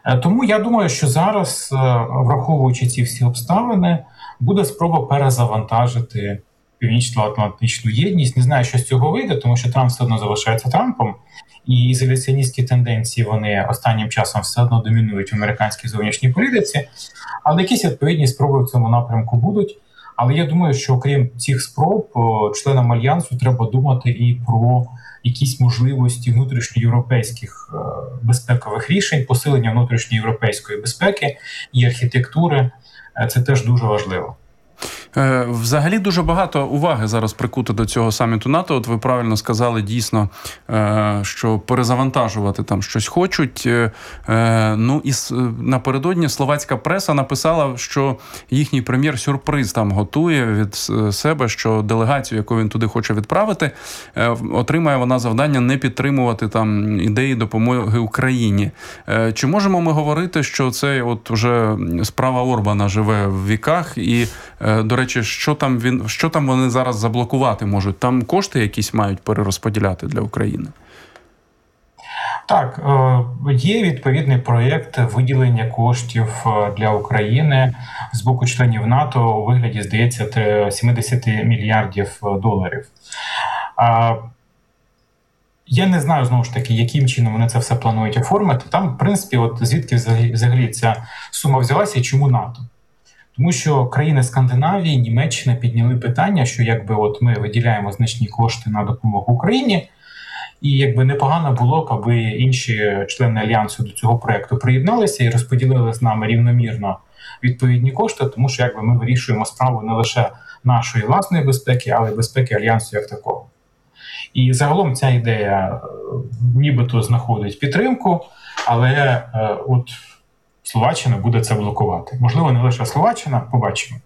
Тому я думаю, що зараз, враховуючи ці всі обставини, буде спроба перезавантажити Північно-Атлантичну єдність. Не знаю, що з цього вийде, тому що Трамп все одно залишається Трампом, і ізоляціоністські тенденції вони останнім часом все одно домінують в американській зовнішній політиці, але якісь відповідні спроби в цьому напрямку будуть. Але я думаю, що окрім цих спроб, членам Альянсу треба думати і про якісь можливості внутрішньоєвропейських безпекових рішень, посилення внутрішньоєвропейської безпеки і архітектури. Це теж дуже важливо. Взагалі дуже багато уваги зараз прикуто до цього саміту НАТО. От ви правильно сказали, дійсно, що перезавантажувати там щось хочуть. Ну і напередодні словацька преса написала, що їхній прем'єр сюрприз там готує від себе, що делегацію, яку він туди хоче відправити, отримає вона завдання не підтримувати там ідеї допомоги Україні. Чи можемо ми говорити, що це от уже справа Орбана живе в віках і, до речі, що там вони зараз заблокувати можуть? Там кошти якісь мають перерозподіляти для України? Так, є відповідний проєкт виділення коштів для України з боку членів НАТО у вигляді, здається, 70 мільярдів доларів. Я не знаю, знову ж таки, яким чином вони це все планують оформити. Там, в принципі, от звідки взагалі ця сума взялася і чому НАТО? Тому що країни Скандинавії, Німеччина підняли питання, що якби от ми виділяємо значні кошти на допомогу Україні, і якби непогано було б, аби інші члени Альянсу до цього проєкту приєдналися і розподілили з нами рівномірно відповідні кошти, тому що якби ми вирішуємо справу не лише нашої власної безпеки, але й безпеки Альянсу як такого. І загалом ця ідея нібито знаходить підтримку, але от Словаччина буде це блокувати. Можливо, не лише Словаччина, побачимо.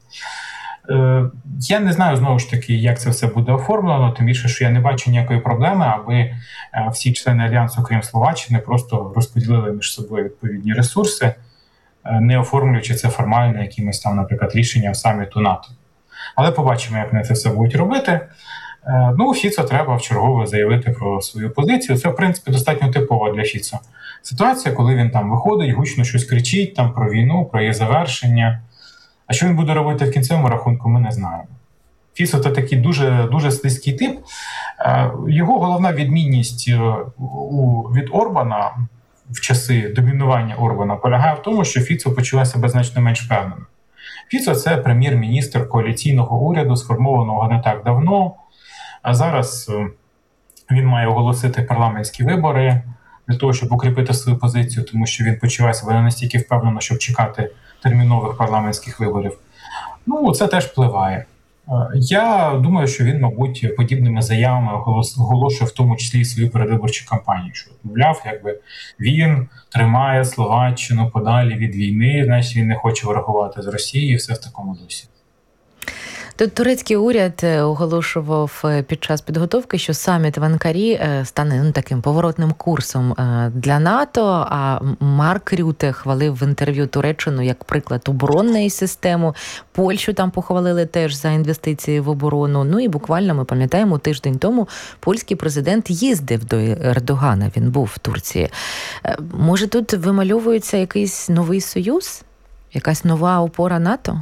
Я не знаю, знову ж таки, як це все буде оформлено, тим більше, що я не бачу ніякої проблеми, аби всі члени Альянсу, крім Словаччини, просто розподілили між собою відповідні ресурси, не оформлюючи це формально якимось там, наприклад, рішенням саміту НАТО. Але побачимо, як вони це все будуть робити. Ну, Фіцо треба вчергове заявити про свою позицію. Це, в принципі, достатньо типова для Фіцо ситуація, коли він там виходить, гучно щось кричить там про війну, про її завершення. А що він буде робити в кінцевому рахунку, ми не знаємо. Фіцо – це такий дуже, дуже слизький тип. Його головна відмінність від Орбана в часи домінування Орбана полягає в тому, що Фіцо почуває себе значно менш впевнено. Фіцо – це прем'єр-міністр коаліційного уряду, сформованого не так давно. А зараз він має оголосити парламентські вибори для того, щоб укріпити свою позицію, тому що він почуває себе не настільки впевнено, щоб чекати термінових парламентських виборів. Ну, це теж впливає. Я думаю, що він, мабуть, подібними заявами оголошує в тому числі і свою передвиборчу кампанію, що, мовляв, якби він тримає Словаччину подалі від війни, значить він не хоче ворогувати з Росією, і все в такому дусі. Тут турецький уряд оголошував під час підготовки, що саміт в Анкарі стане таким поворотним курсом для НАТО, а Марк Рюте хвалив в інтерв'ю Туреччину як приклад оборонної системи, Польщу там похвалили теж за інвестиції в оборону. Ну і буквально, ми пам'ятаємо, тиждень тому польський президент їздив до Ердогана, він був в Турції. Може тут вимальовується якийсь новий союз? Якась нова опора НАТО?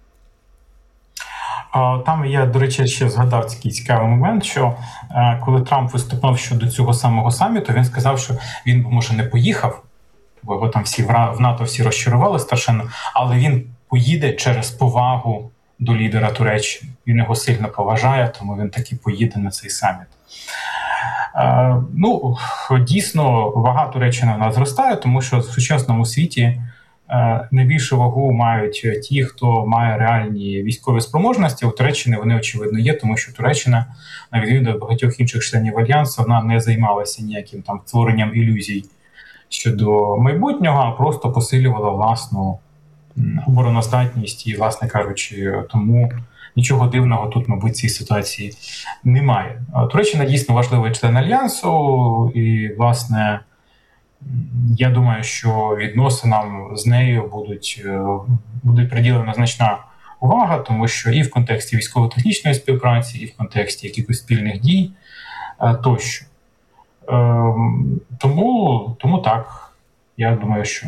Там я, до речі, ще згадав такий цікавий момент, що коли Трамп виступав щодо цього самого саміту, він сказав, що він, може, не поїхав, бо його там всі в НАТО всі розчарували страшенно, але він поїде через повагу до лідера Туреччини. Він його сильно поважає, тому він таки поїде на цей саміт. Ну, дійсно, вага Туреччини в нас зростає, тому що в сучасному світі найбільшу вагу мають ті, хто має реальні військові спроможності. У Туреччини вони, очевидно, є, тому що Туреччина, на відміну від багатьох інших членів Альянсу, вона не займалася ніяким там створенням ілюзій щодо майбутнього, а просто посилювала власну обороноздатність і, власне кажучи, тому нічого дивного тут, мабуть, в цій ситуації немає. Туреччина дійсно важливий член Альянсу і, власне, я думаю, що відносинам з нею буде приділена значна увага, тому що і в контексті військово-технічної співпраці, і в контексті якихось спільних дій тощо. Тому так, я думаю, що